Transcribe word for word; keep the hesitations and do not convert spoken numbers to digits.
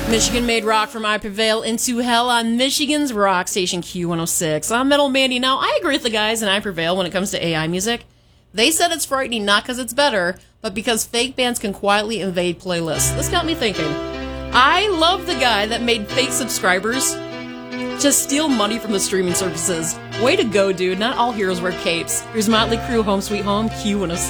Michigan-made rock from I Prevail into Hell on Michigan's rock station Q one oh six. I'm Metal Mandy. Now, I agree with the guys in I Prevail when it comes to A I music. They said it's frightening not because it's better, but because fake bands can quietly invade playlists. This got me thinking. I love the guy that made fake subscribers to steal money from the streaming services. Way to go, dude. Not all heroes wear capes. Here's Motley Crue, Home Sweet Home, Q one oh six.